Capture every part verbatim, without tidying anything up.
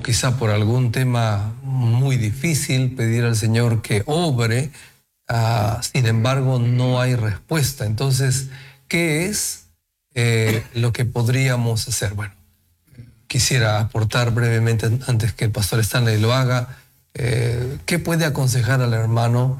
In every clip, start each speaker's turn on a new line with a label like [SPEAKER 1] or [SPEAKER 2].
[SPEAKER 1] quizá por algún tema muy difícil, pedir al Señor que obre, uh, sin embargo no hay respuesta. Entonces, ¿qué es eh, lo que podríamos hacer? Bueno, quisiera aportar brevemente antes que el pastor Stanley lo haga. Eh, ¿Qué puede aconsejar al hermano?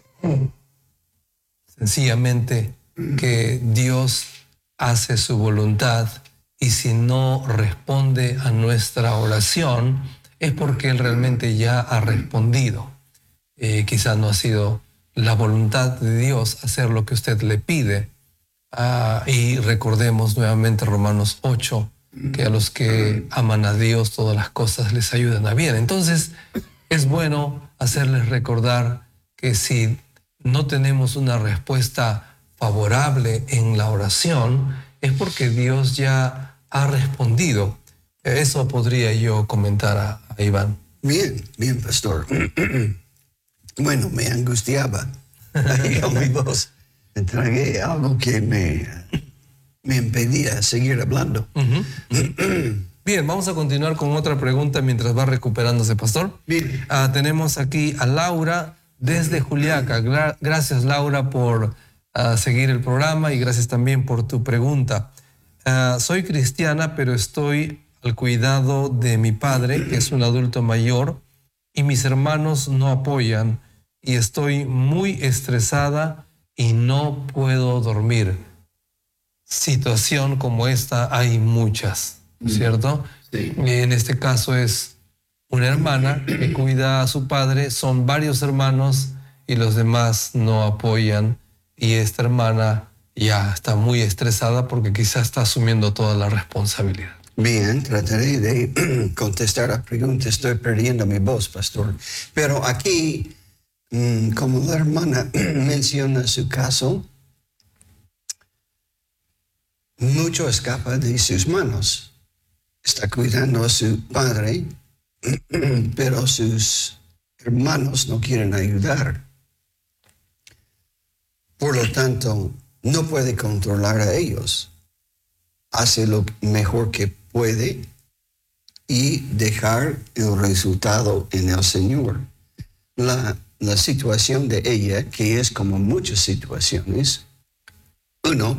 [SPEAKER 1] Sencillamente que Dios hace su voluntad, y si no responde a nuestra oración es porque Él realmente ya ha respondido. Eh, quizás no ha sido la voluntad de Dios hacer lo que usted le pide. Ah, y recordemos nuevamente Romanos ocho, que a los que aman a Dios todas las cosas les ayudan a bien. Entonces es bueno hacerles recordar que si no tenemos una respuesta favorable en la oración es porque Dios ya ha respondido. Eso podría yo comentar a, a Iván.
[SPEAKER 2] Bien, bien, pastor. Bueno, me angustiaba ahí con mi voz. Me tragué algo que me, me impedía seguir hablando.
[SPEAKER 1] Uh-huh. Bien, vamos a continuar con otra pregunta mientras va recuperándose, pastor.
[SPEAKER 2] Bien.
[SPEAKER 1] Uh, tenemos aquí a Laura desde Juliaca. Gra- gracias, Laura, por uh, seguir el programa y gracias también por tu pregunta. Uh, soy cristiana, pero estoy al cuidado de mi padre, que es un adulto mayor, y mis hermanos no apoyan, y estoy muy estresada y no puedo dormir. Situación como esta hay muchas, ¿cierto?
[SPEAKER 2] Sí.
[SPEAKER 1] En este caso es una hermana que cuida a su padre, son varios hermanos y los demás no apoyan, y esta hermana ya está muy estresada porque quizás está asumiendo toda la responsabilidad.
[SPEAKER 2] Bien, trataré de contestar la pregunta. Estoy perdiendo mi voz, pastor. Pero aquí, como la hermana menciona su caso, mucho escapa de sus manos. Está cuidando a su padre, pero sus hermanos no quieren ayudar. Por lo tanto, no puede controlar a ellos. Hace lo mejor que puede y dejar el resultado en el Señor. La, la situación de ella, que es como muchas situaciones, uno,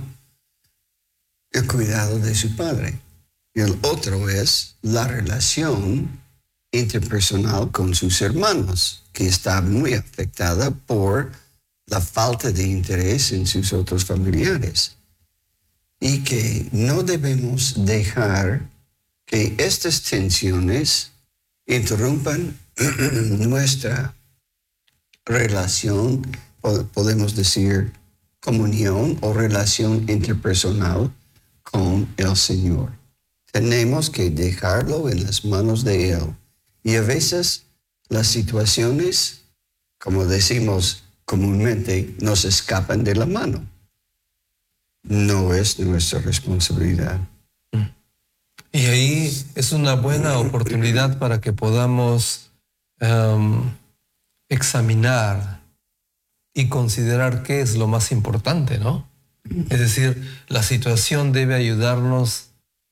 [SPEAKER 2] el cuidado de su padre. Y el otro es la relación interpersonal con sus hermanos, que está muy afectada por la falta de interés en sus otros familiares. Y que no debemos dejar que estas tensiones interrumpan nuestra relación, podemos decir comunión o relación interpersonal con el Señor. Tenemos que dejarlo en las manos de Él. Y a veces las situaciones, como decimos comúnmente, nos escapan de la mano. No es nuestra responsabilidad.
[SPEAKER 1] Y ahí es una buena oportunidad para que podamos um, examinar y considerar qué es lo más importante, ¿no? Es decir, la situación debe ayudarnos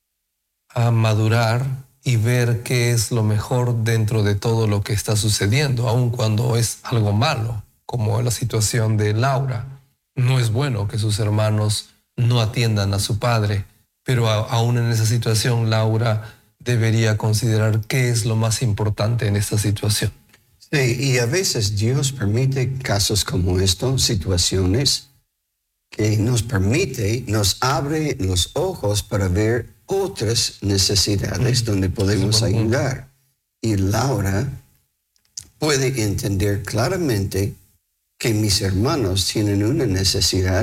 [SPEAKER 1] a madurar y ver qué es lo mejor dentro de todo lo que está sucediendo, aun cuando es algo malo, como la situación de Laura. No es bueno que sus hermanos no atiendan a su padre, pero a, aún en esa situación Laura debería considerar qué es lo más importante en esta situación.
[SPEAKER 2] Sí, y a veces Dios permite casos como estos, situaciones que nos permite, nos abre los ojos para ver otras necesidades mm. donde podemos ayudar. Y Laura puede entender claramente que mis hermanos tienen una necesidad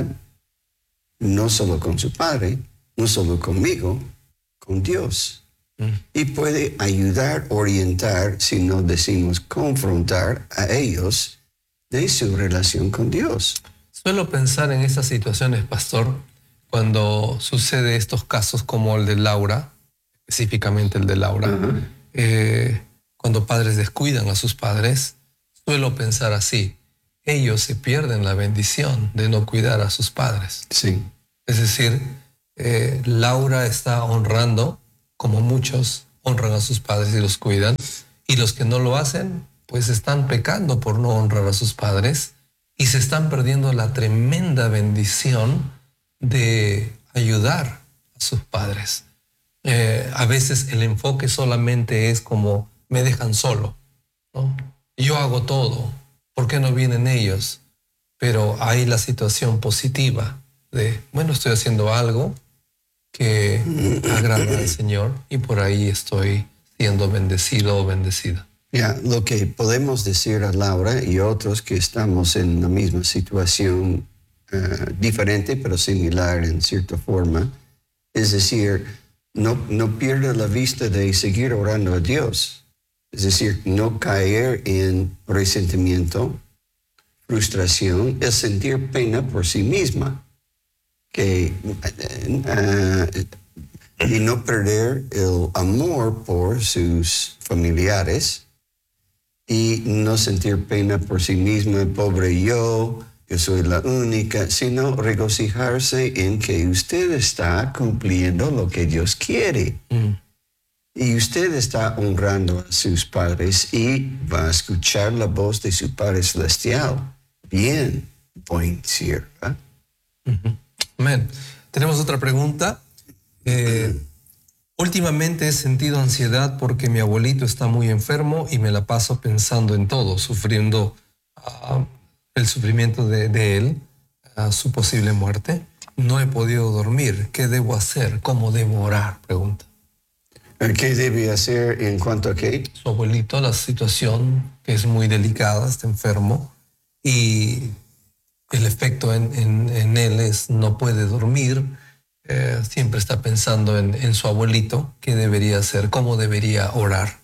[SPEAKER 2] no solo con su padre, no solo conmigo, con Dios. Mm. Y puede ayudar, orientar, si no decimos confrontar a ellos de su relación con Dios.
[SPEAKER 1] Suelo pensar en estas situaciones, pastor, cuando sucede estos casos como el de Laura, específicamente el de Laura, uh-huh. eh, cuando padres descuidan a sus padres, suelo pensar así. Ellos se pierden la bendición de no cuidar a sus padres.
[SPEAKER 2] Sí.
[SPEAKER 1] Es decir, eh, Laura está honrando, como muchos honran a sus padres y los cuidan. Y los que no lo hacen, pues están pecando por no honrar a sus padres y se están perdiendo la tremenda bendición de ayudar a sus padres. Eh, a veces el enfoque solamente es como, me dejan solo, ¿no? Yo hago todo, ¿por qué no vienen ellos? Pero hay la situación positiva de, bueno, estoy haciendo algo que agrada al Señor y por ahí estoy siendo bendecido o bendecida.
[SPEAKER 2] Ya, yeah, lo que podemos decir a Laura y otros que estamos en la misma situación, uh, diferente pero similar en cierta forma, es decir, no, no pierda la vista de seguir orando a Dios. Es decir, no caer en resentimiento, frustración, es sentir pena por sí misma. Que, uh, y no perder el amor por sus familiares y no sentir pena por sí misma, pobre yo, yo soy la única, sino regocijarse en que usted está cumpliendo lo que Dios quiere. Mm. Y usted está honrando a sus padres y va a escuchar la voz de su Padre Celestial. Bien, buen sierva.
[SPEAKER 1] Uh-huh. Amén. Tenemos otra pregunta. Eh, últimamente he sentido ansiedad porque mi abuelito está muy enfermo y me la paso pensando en todo, sufriendo uh, el sufrimiento de, de él, uh, su posible muerte. No he podido dormir. ¿Qué debo hacer? ¿Cómo debo orar? Pregunta.
[SPEAKER 2] ¿Qué debe hacer en cuanto a qué?
[SPEAKER 1] Su abuelito, la situación que es muy delicada, está enfermo y el efecto en, en, en él es no puede dormir, eh, siempre está pensando en, en su abuelito, qué debería hacer, cómo debería orar.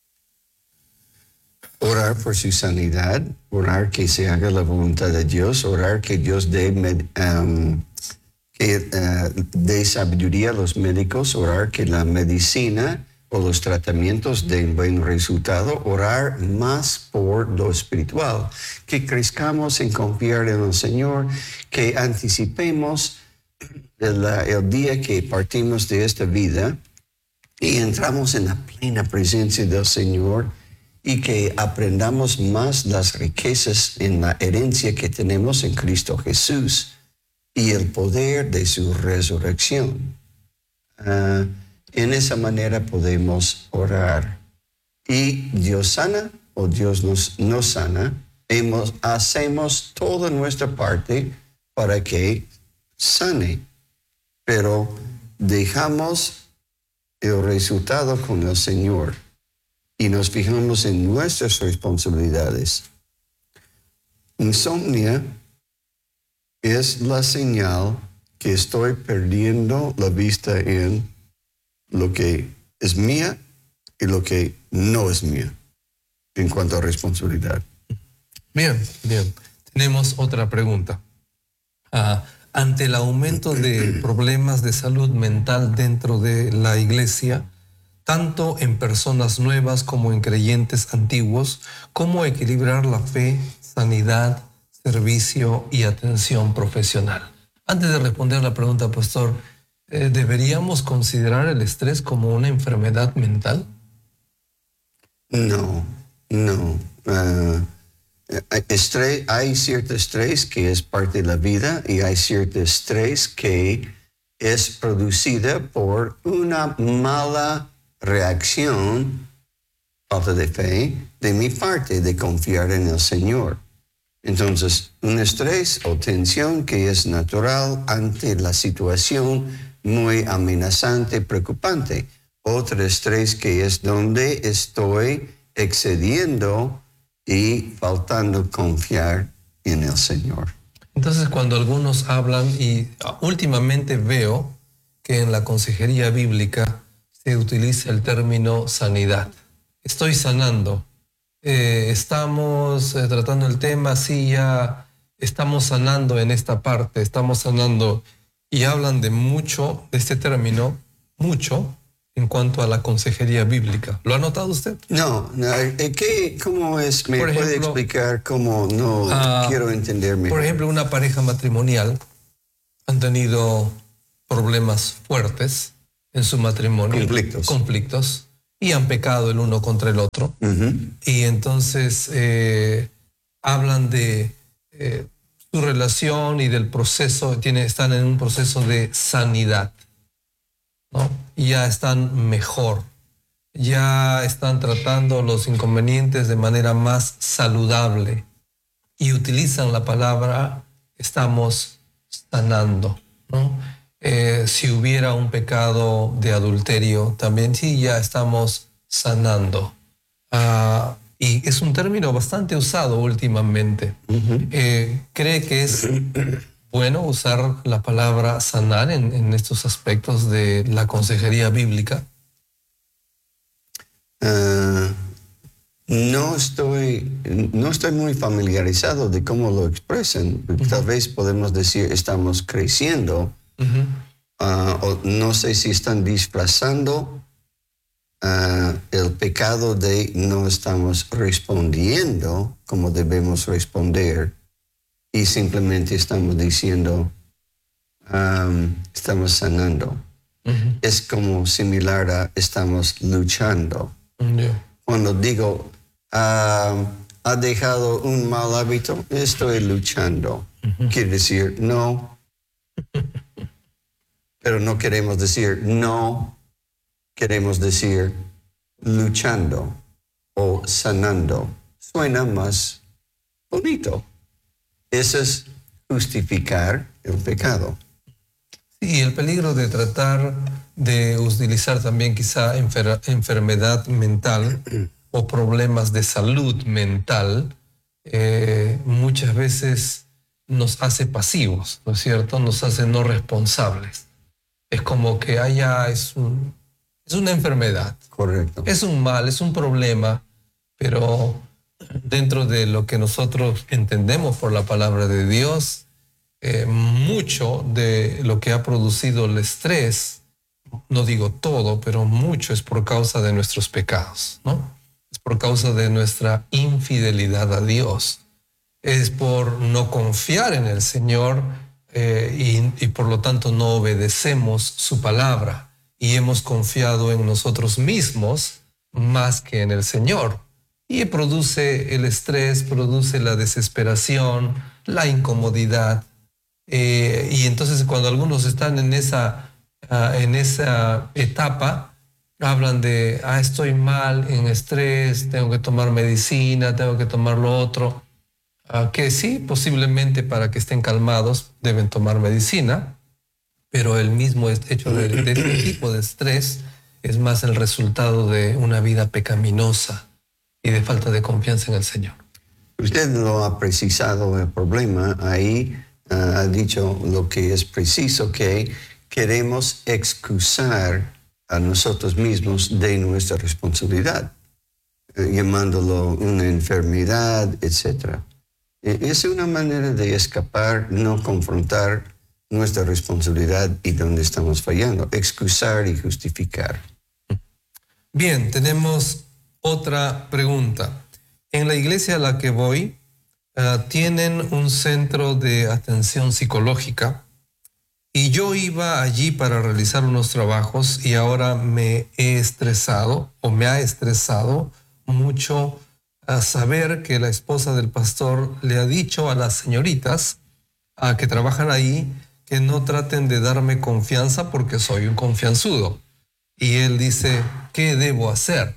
[SPEAKER 2] Orar por su sanidad, orar que se haga la voluntad de Dios, orar que Dios dé, um, que, uh, dé sabiduría a los médicos, orar que la medicina o los tratamientos den buen resultado, orar más por lo espiritual, que crezcamos en confiar en el Señor, que anticipemos el, el día que partimos de esta vida y entramos en la plena presencia del Señor y que aprendamos más las riquezas en la herencia que tenemos en Cristo Jesús y el poder de su resurrección. Uh, En esa manera podemos orar. Y Dios sana o Dios nos, nos sana. Hemos, hacemos toda nuestra parte para que sane. Pero dejamos el resultado con el Señor y nos fijamos en nuestras responsabilidades. Insomnia es la señal que estoy perdiendo la vista en lo que es mía y lo que no es mía en cuanto a responsabilidad.
[SPEAKER 1] Bien, bien. Tenemos otra pregunta. Uh, ante el aumento de problemas de salud mental dentro de la iglesia, tanto en personas nuevas como en creyentes antiguos, ¿cómo equilibrar la fe, sanidad, servicio y atención profesional? Antes de responder la pregunta, pastor, ¿deberíamos considerar el estrés como una enfermedad mental?
[SPEAKER 2] No, no. Uh, estrés, hay cierto estrés que es parte de la vida y hay cierto estrés que es producida por una mala reacción, falta de fe, de mi parte de confiar en el Señor. Entonces, un estrés o tensión que es natural ante la situación muy amenazante, preocupante. Otro estrés que es donde estoy excediendo y faltando confiar en el Señor.
[SPEAKER 1] Entonces, cuando algunos hablan, y últimamente veo que en la consejería bíblica se utiliza el término sanidad. Estoy sanando. Eh, estamos eh, tratando el tema, sí, ya estamos sanando en esta parte, estamos sanando. Y hablan de mucho, de este término, mucho, en cuanto a la consejería bíblica. ¿Lo ha notado usted?
[SPEAKER 2] No, no ¿qué, ¿cómo es? ¿Me
[SPEAKER 1] por
[SPEAKER 2] puede
[SPEAKER 1] ejemplo,
[SPEAKER 2] explicar cómo? No uh, quiero entender mejor.
[SPEAKER 1] Por ejemplo, una pareja matrimonial han tenido problemas fuertes en su matrimonio.
[SPEAKER 2] Conflictos.
[SPEAKER 1] Conflictos. y han pecado el uno contra el otro.
[SPEAKER 2] Uh-huh.
[SPEAKER 1] Y entonces eh, hablan de eh, su relación y del proceso, tiene, están en un proceso de sanidad, ¿no? Ya están mejor, ya están tratando los inconvenientes de manera más saludable y utilizan la palabra estamos sanando, ¿no? Eh, si hubiera un pecado de adulterio, también sí, ya estamos sanando. Uh, y es un término bastante usado últimamente.
[SPEAKER 2] Uh-huh.
[SPEAKER 1] Eh, ¿Cree que es bueno usar la palabra sanar en, en estos aspectos de la consejería bíblica?
[SPEAKER 2] Uh, no estoy, no estoy muy familiarizado de cómo lo expresan. Uh-huh. Tal vez podemos decir estamos creciendo.
[SPEAKER 1] Uh-huh.
[SPEAKER 2] Uh, o no sé si están disfrazando uh, el pecado de no estamos respondiendo como debemos responder y simplemente estamos diciendo um, estamos sanando. Uh-huh. Es como similar a estamos luchando.
[SPEAKER 1] Yeah.
[SPEAKER 2] Cuando digo uh, ha dejado un mal hábito, estoy luchando. Uh-huh. Quiere decir no. Pero no queremos decir no, queremos decir luchando o sanando. Suena más bonito. Eso es justificar el pecado.
[SPEAKER 1] Y el peligro de tratar de utilizar también quizá enfer- enfermedad mental o problemas de salud mental, eh, muchas veces nos hace pasivos, ¿no es cierto? Nos hace no responsables. Es como que allá es, un, es una enfermedad.
[SPEAKER 2] Correcto.
[SPEAKER 1] Es un mal, es un problema, pero dentro de lo que nosotros entendemos por la palabra de Dios, eh, mucho de lo que ha producido el estrés, no digo todo, pero mucho es por causa de nuestros pecados, ¿no? Es por causa de nuestra infidelidad a Dios. Es por no confiar en el Señor. Eh, y, y por lo tanto no obedecemos su palabra y hemos confiado en nosotros mismos más que en el Señor. Y produce el estrés, produce la desesperación, la incomodidad. Eh, y entonces cuando algunos están en esa, uh, en esa etapa, hablan de, ah, estoy mal, en estrés, tengo que tomar medicina, tengo que tomar lo otro. Uh, que sí, posiblemente para que estén calmados deben tomar medicina, pero el mismo hecho de, de este tipo de estrés es más el resultado de una vida pecaminosa y de falta de confianza en el Señor.
[SPEAKER 2] Usted lo ha precisado el problema, ahí uh, ha dicho lo que es preciso, que queremos excusar a nosotros mismos de nuestra responsabilidad, uh, llamándolo una enfermedad, etcétera. Es una manera de escapar, no confrontar nuestra responsabilidad y dónde estamos fallando, excusar y justificar.
[SPEAKER 1] Bien, tenemos otra pregunta. En la iglesia a la que voy, uh, tienen un centro de atención psicológica y yo iba allí para realizar unos trabajos y ahora me he estresado o me ha estresado mucho a saber que la esposa del pastor le ha dicho a las señoritas a que trabajan ahí que no traten de darme confianza porque soy un confianzudo. Y él dice, ¿qué debo hacer?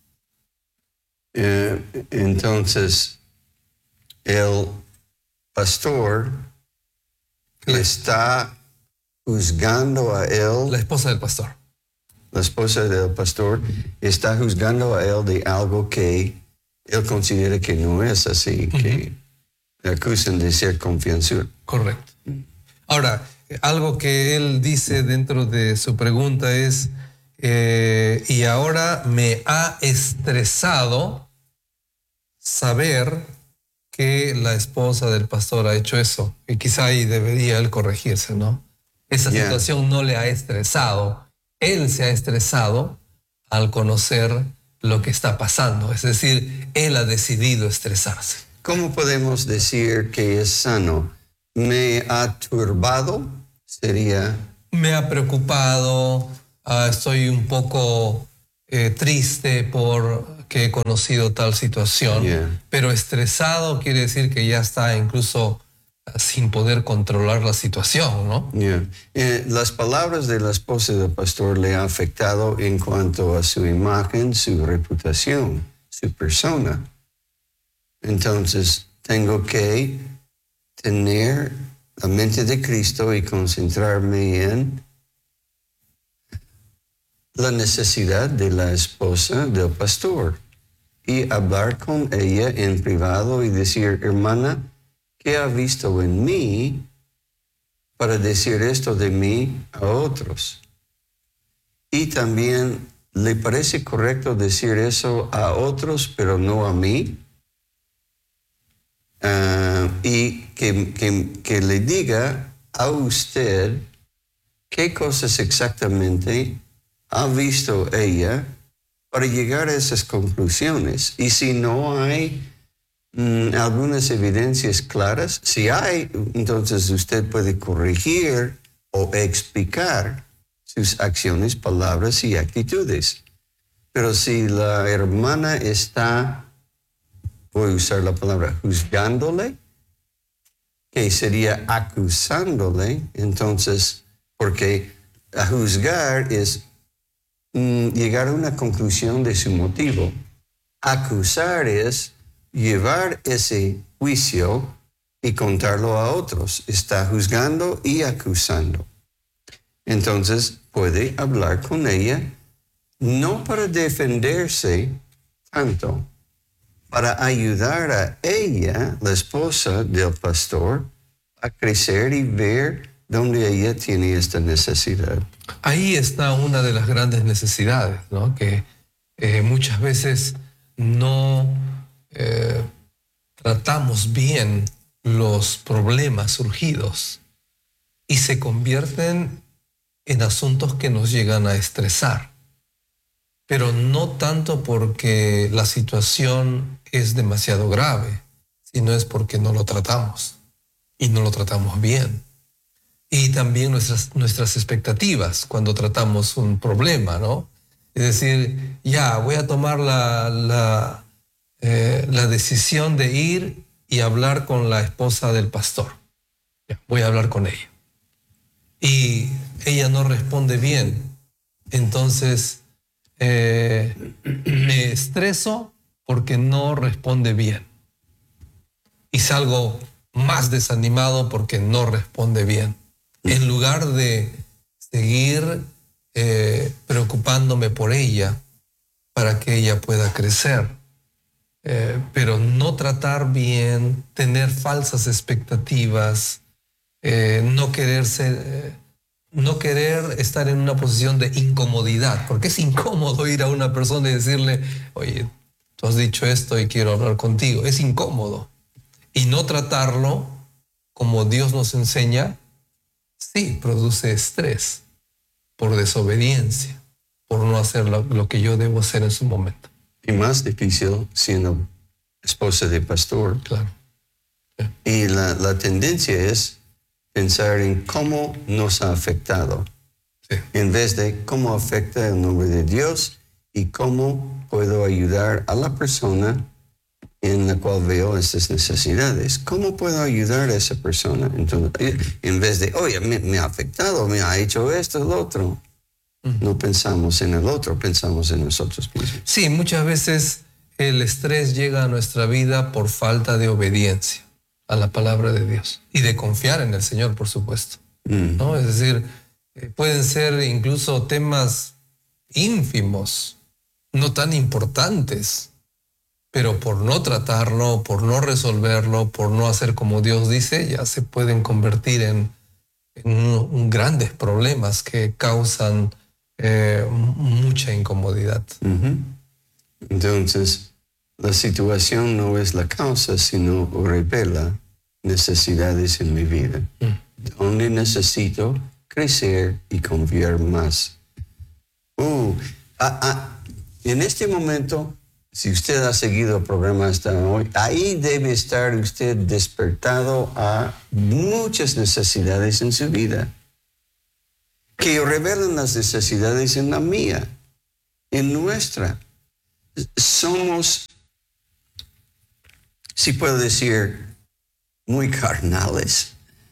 [SPEAKER 2] Eh, entonces, el pastor la, está juzgando a él.
[SPEAKER 1] La esposa del pastor.
[SPEAKER 2] La esposa del pastor está juzgando a él de algo que él considera que no es así, uh-huh. que le acusan de ser confianzudo.
[SPEAKER 1] Correcto. Ahora, algo que él dice dentro de su pregunta es, eh, y ahora me ha estresado saber que la esposa del pastor ha hecho eso, y quizá ahí debería él corregirse, ¿no? Esa yeah. situación no le ha estresado, él se ha estresado al conocer lo que está pasando, es decir, él ha decidido estresarse.
[SPEAKER 2] ¿Cómo podemos decir que es sano? Me ha turbado, sería...
[SPEAKER 1] Me ha preocupado, uh, estoy un poco eh, triste porque he conocido tal situación,
[SPEAKER 2] Yeah.
[SPEAKER 1] pero estresado quiere decir que ya está incluso sin poder controlar la situación, ¿no?
[SPEAKER 2] Yeah. Eh, las palabras de la esposa del pastor le han afectado en cuanto a su imagen, su reputación, su persona. Entonces, tengo que tener la mente de Cristo y concentrarme en la necesidad de la esposa del pastor y hablar con ella en privado y decir, hermana, ¿qué ha visto en mí para decir esto de mí a otros? Y también, ¿le parece correcto decir eso a otros, pero no a mí? Uh, y que, que, que le diga a usted qué cosas exactamente ha visto ella para llegar a esas conclusiones. Y si no hay mm, algunas evidencias claras, si hay, entonces usted puede corregir o explicar sus acciones, palabras y actitudes. Pero si la hermana está, voy a usar la palabra, juzgándole, que sería acusándole, entonces, porque a juzgar es mm, llegar a una conclusión de su motivo. Acusar es llevar ese juicio y contarlo a otros. Está juzgando y acusando. Entonces, puede hablar con ella, no para defenderse tanto, para ayudar a ella, la esposa del pastor, a crecer y ver dónde ella tiene esta necesidad.
[SPEAKER 1] Ahí está una de las grandes necesidades, ¿no? Que eh, muchas veces no eh, tratamos bien los problemas surgidos y se convierten en asuntos que nos llegan a estresar, pero no tanto porque la situación es demasiado grave, sino es porque no lo tratamos y no lo tratamos bien. Y también nuestras, nuestras expectativas cuando tratamos un problema, ¿no? Es decir, ya, voy a tomar la, la, eh, la decisión de ir y hablar con la esposa del pastor. Ya, voy a hablar con ella. Y ella no responde bien. Entonces, eh, me estreso porque no responde bien. Y salgo más desanimado porque no responde bien. En lugar de seguir eh, preocupándome por ella para que ella pueda crecer. Eh, pero no tratar bien, tener falsas expectativas, eh, no querer ser, eh, no querer estar en una posición de incomodidad, porque es incómodo ir a una persona y decirle, oye, tú has dicho esto y quiero hablar contigo. Es incómodo. Y no tratarlo como Dios nos enseña, sí, produce estrés por desobediencia, por no hacer lo, lo que yo debo hacer en su momento.
[SPEAKER 2] Y más difícil siendo esposa de pastor.
[SPEAKER 1] Claro. Sí.
[SPEAKER 2] Y la, la tendencia es pensar en cómo nos ha afectado,
[SPEAKER 1] Sí.
[SPEAKER 2] en vez de cómo afecta el nombre de Dios y cómo puedo ayudar a la persona en la cual veo esas necesidades. ¿Cómo puedo ayudar a esa persona? Entonces, en vez de, oye, me, me ha afectado, me ha hecho esto, lo otro. No pensamos en el otro, pensamos en nosotros mismos.
[SPEAKER 1] Sí, muchas veces el estrés llega a nuestra vida por falta de obediencia a la palabra de Dios y de confiar en el Señor, por supuesto.
[SPEAKER 2] Mm.
[SPEAKER 1] ¿No? Es decir, eh, pueden ser incluso temas ínfimos, no tan importantes, pero por no tratarlo, por no resolverlo, por no hacer como Dios dice, ya se pueden convertir en, en un, un grandes problemas que causan eh, mucha incomodidad.
[SPEAKER 2] Uh-huh. Entonces, la situación no es la causa, sino revela necesidades en mi vida, mm. donde necesito crecer y confiar más. Uh, ah, ah, en este momento, si usted ha seguido el programa hasta hoy, ahí debe estar usted despertado a muchas necesidades en su vida, que revelan las necesidades en la mía. en nuestra. Somos, si puedo decir, muy carnales.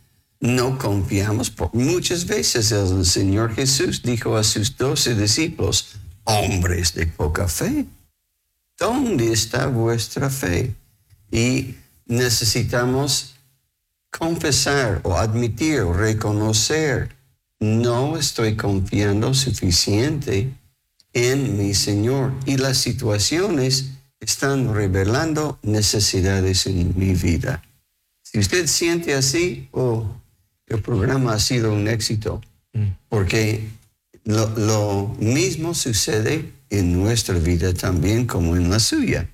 [SPEAKER 2] No confiamos. Por muchas veces el Señor Jesús dijo a sus doce discípulos, hombres de poca fe, ¿dónde está vuestra fe? Y necesitamos confesar o admitir o reconocer, no estoy confiando suficiente en mi Señor. Y las situaciones están revelando necesidades en mi vida. Si usted siente así, oh, el programa ha sido un éxito, porque lo, lo mismo sucede en nuestra vida también como en la suya.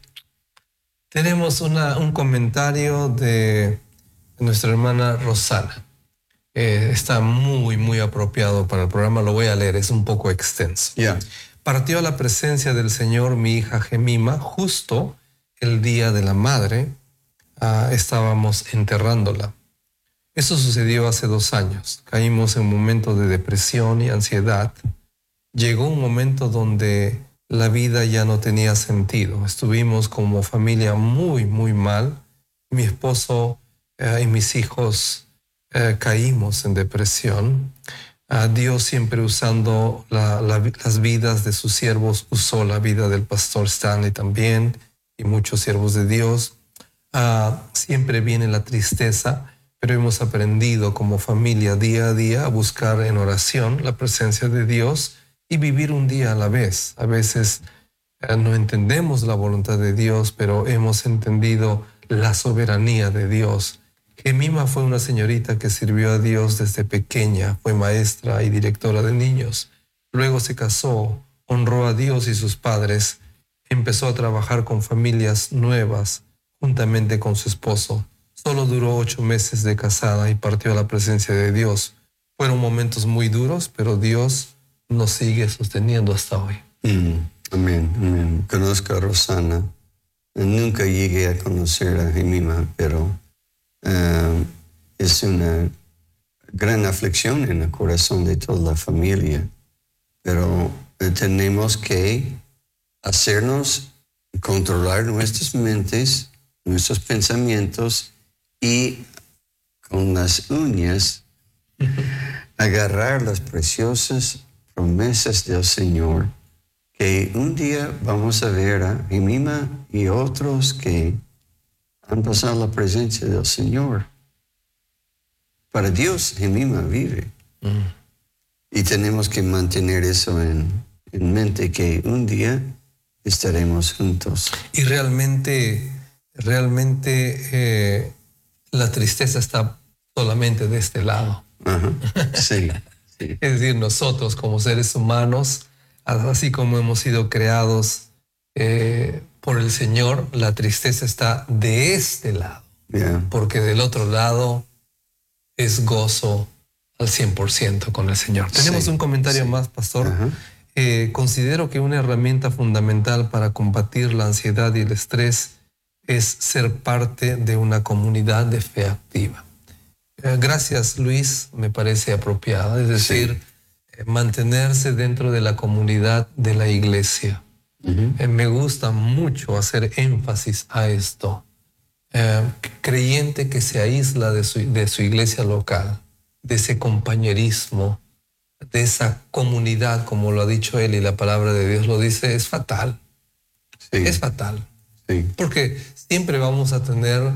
[SPEAKER 1] Tenemos una, un comentario de nuestra hermana Rosana. Eh, está muy, muy apropiado para el programa. Lo voy a leer, es un poco extenso.
[SPEAKER 2] Yeah.
[SPEAKER 1] Partió a la presencia del Señor mi hija Gemima justo el día de la madre. Uh, estábamos enterrándola. Eso sucedió hace dos años. Caímos en un momento de depresión y ansiedad. Llegó un momento donde la vida ya no tenía sentido. Estuvimos como familia muy, muy mal. Mi esposo uh, y mis hijos uh, caímos en depresión. Uh, Dios, siempre usando la, la, las vidas de sus siervos, usó la vida del pastor Stanley también y muchos siervos de Dios. Uh, siempre viene la tristeza, pero hemos aprendido como familia día a día a buscar en oración la presencia de Dios y vivir un día a la vez. A veces uh, no entendemos la voluntad de Dios, pero hemos entendido la soberanía de Dios. Gemima fue una señorita que sirvió a Dios desde pequeña, fue maestra y directora de niños. Luego se casó, honró a Dios y sus padres, empezó a trabajar con familias nuevas, juntamente con su esposo. Solo duró ocho meses de casada y partió a la presencia de Dios. Fueron momentos muy duros, pero Dios nos sigue sosteniendo hasta hoy.
[SPEAKER 2] Mm, amén, amén. Conozco a Rosana. Nunca llegué a conocer a Gemima, pero uh, es una gran aflicción en el corazón de toda la familia. Pero uh, tenemos que hacernos controlar nuestras mentes, nuestros pensamientos y con las uñas agarrar las preciosas promesas del Señor, que un día vamos a ver a Gemima y otros que han pasado la presencia del Señor. Para Dios, Gemima vive. Mm. Y tenemos que mantener eso en, en mente, que un día estaremos juntos.
[SPEAKER 1] Y realmente, realmente eh, la tristeza está solamente de este lado.
[SPEAKER 2] Ajá. Sí, sí.
[SPEAKER 1] Es decir, nosotros como seres humanos, así como hemos sido creados eh, por el Señor, la tristeza está de este lado.
[SPEAKER 2] Yeah.
[SPEAKER 1] Porque del otro lado es gozo al cien por ciento con el Señor. Tenemos
[SPEAKER 2] Sí,
[SPEAKER 1] un comentario
[SPEAKER 2] sí.
[SPEAKER 1] más, pastor.
[SPEAKER 2] Ajá.
[SPEAKER 1] Eh, considero que una herramienta fundamental para combatir la ansiedad y el estrés es ser parte de una comunidad de fe activa. Eh, gracias, Luis, me parece apropiada. Es decir,
[SPEAKER 2] Sí.
[SPEAKER 1] eh, mantenerse dentro de la comunidad de la iglesia.
[SPEAKER 2] Uh-huh.
[SPEAKER 1] Eh, me gusta mucho hacer énfasis a esto. Eh, creyente que se aísla de su, de su iglesia local, de ese compañerismo, de esa comunidad, como lo ha dicho él y la palabra de Dios lo dice, es fatal.
[SPEAKER 2] Sí.
[SPEAKER 1] Es fatal.
[SPEAKER 2] Sí.
[SPEAKER 1] Porque siempre vamos a tener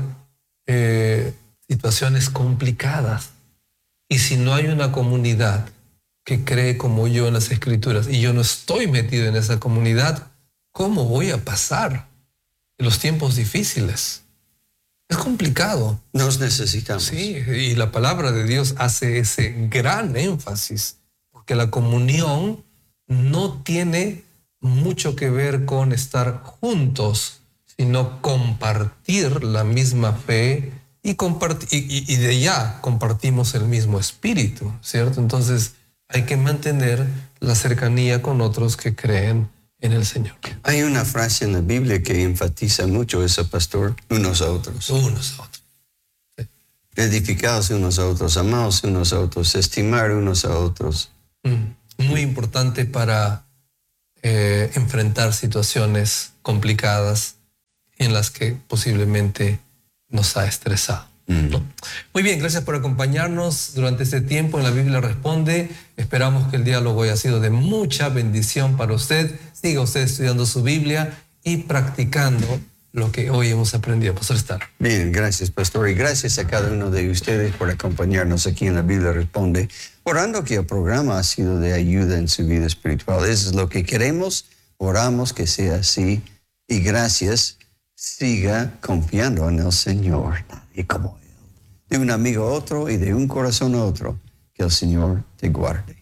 [SPEAKER 1] eh, situaciones complicadas. Y si no hay una comunidad que cree como yo en las Escrituras y yo no estoy metido en esa comunidad, ¿cómo voy a pasar los tiempos difíciles? Es complicado.
[SPEAKER 2] Nos necesitamos.
[SPEAKER 1] Sí, y la palabra de Dios hace ese gran énfasis, porque la comunión no tiene mucho que ver con estar juntos, sino compartir la misma fe y, compartir, y, y de ya compartimos el mismo espíritu, ¿cierto? Entonces hay que mantener la cercanía con otros que creen en el Señor.
[SPEAKER 2] Hay una frase en la Biblia que enfatiza mucho eso, pastor, unos a otros.
[SPEAKER 1] Unos a otros. Sí.
[SPEAKER 2] Edificados unos a otros, amados unos a otros, estimar unos a otros.
[SPEAKER 1] Mm. Muy importante para, eh, enfrentar situaciones complicadas en las que posiblemente nos ha estresado.
[SPEAKER 2] Mm.
[SPEAKER 1] ¿No? Muy bien, gracias por acompañarnos durante este tiempo en La Biblia Responde. Esperamos que el diálogo haya sido de mucha bendición para usted. Siga usted estudiando su Biblia y practicando lo que hoy hemos aprendido. Pastor Star.
[SPEAKER 2] Bien, gracias, pastor. Y gracias a cada uno de ustedes por acompañarnos aquí en La Biblia Responde, orando que el programa ha sido de ayuda en su vida espiritual. Eso es lo que queremos. Oramos que sea así. Y gracias. Siga confiando en el Señor. Y como Él. De un amigo a otro y de un corazón a otro. Que el Señor te guarde.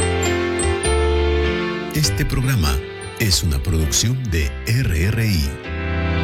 [SPEAKER 3] Este programa es una producción de R R I.